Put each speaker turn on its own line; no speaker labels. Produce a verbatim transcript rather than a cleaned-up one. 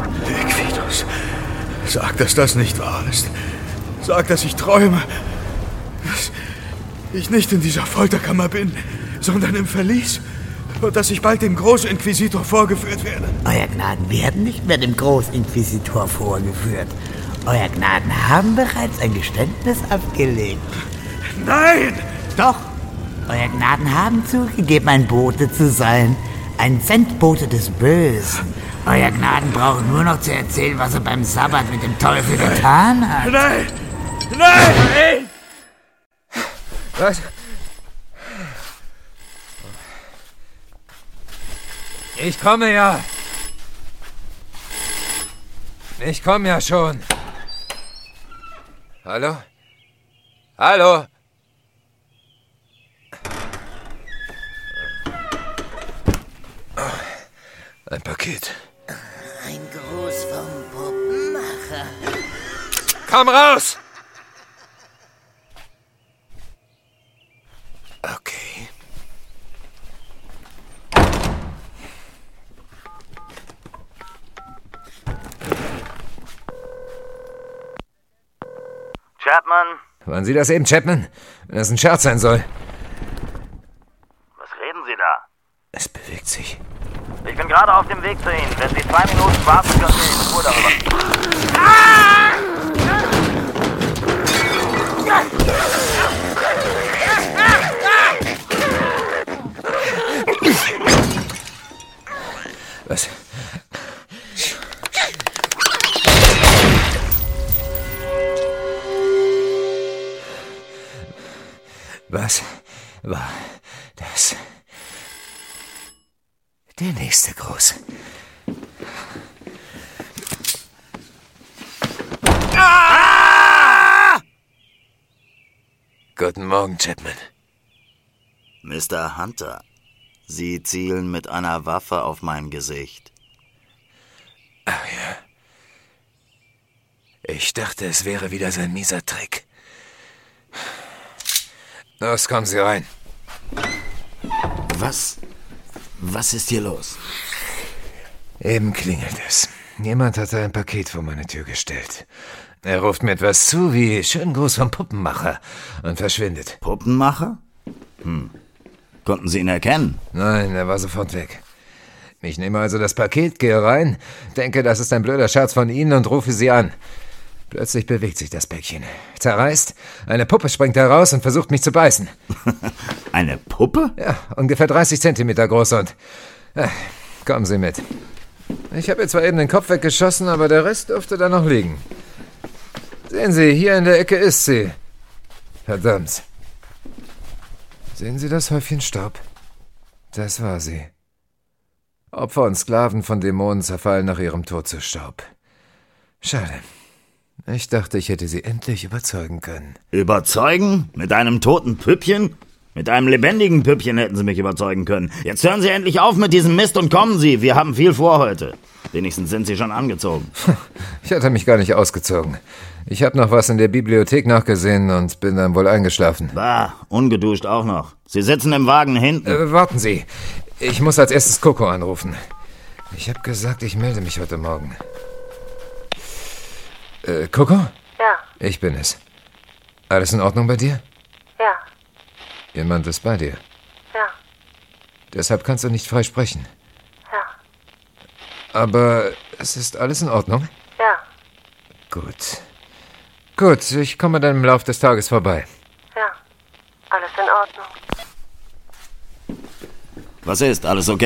Equidus, sag, dass das nicht wahr ist. Sag, dass ich träume. Dass ich nicht in dieser Folterkammer bin, sondern im Verlies. Und dass ich bald dem Großinquisitor vorgeführt werde.
Euer Gnaden werden nicht mehr dem Großinquisitor vorgeführt. Euer Gnaden haben bereits ein Geständnis abgelegt.
Nein!
Doch, Euer Gnaden haben zugegeben, ein Bote zu sein. Ein Sendbote des Bösen. Euer Gnaden brauchen nur noch zu erzählen, was er beim Sabbat mit dem Teufel Nein. getan hat.
Nein! Nein! Nein!
Was? Ich komme ja. Ich komme ja schon. Hallo? Hallo? Ein Paket.
Ein Gruß vom Puppenmacher.
Komm raus! Okay.
Chapman?
Waren Sie das eben, Chapman? Wenn das ein Scherz sein soll.
Was reden Sie da?
Es bewegt sich.
Ich bin gerade auf dem Weg zu Ihnen. Wenn Sie zwei Minuten warten, können wir in Ruhe darüber.
Was? Was war das? Der nächste Gruß. Ah! Guten Morgen, Chapman.
Mister Hunter, Sie zielen mit einer Waffe auf mein Gesicht.
Ach ja. Ich dachte, es wäre wieder so ein mieser Trick. Los, kommen Sie rein.
Was? Was ist hier los?
Eben klingelt es. Jemand hatte ein Paket vor meine Tür gestellt. Er ruft mir etwas zu wie schönen Gruß vom Puppenmacher und verschwindet.
Puppenmacher? Hm. Konnten Sie ihn erkennen?
Nein, er war sofort weg. Ich nehme also das Paket, gehe rein, denke, das ist ein blöder Scherz von Ihnen und rufe Sie an. Plötzlich bewegt sich das Päckchen. Zerreißt, eine Puppe springt heraus und versucht mich zu beißen.
Eine Puppe?
Ja, ungefähr dreißig Zentimeter groß und... Äh, kommen Sie mit. Ich habe ihr zwar eben den Kopf weggeschossen, aber der Rest dürfte da noch liegen. Sehen Sie, hier in der Ecke ist sie. Verdammt. Sehen Sie das Häufchen Staub? Das war sie. Opfer und Sklaven von Dämonen zerfallen nach ihrem Tod zu Staub. Schade. Ich dachte, ich hätte sie endlich überzeugen können.
Überzeugen? Mit einem toten Püppchen? Mit einem lebendigen Püppchen hätten Sie mich überzeugen können. Jetzt hören Sie endlich auf mit diesem Mist und kommen Sie. Wir haben viel vor heute. Wenigstens sind Sie schon angezogen.
Ich hatte mich gar nicht ausgezogen. Ich habe noch was in der Bibliothek nachgesehen und bin dann wohl eingeschlafen.
Bah, ungeduscht auch noch. Sie sitzen im Wagen hinten.
Äh, warten Sie. Ich muss als erstes Coco anrufen. Ich habe gesagt, ich melde mich heute Morgen. Äh, Coco?
Ja.
Ich bin es. Alles in Ordnung bei dir?
Ja.
Jemand ist bei dir.
Ja.
Deshalb kannst du nicht frei sprechen.
Ja.
Aber es ist alles in Ordnung?
Ja.
Gut. Gut, ich komme dann im Laufe des Tages vorbei.
Ja. Alles in Ordnung.
Was ist? Alles okay?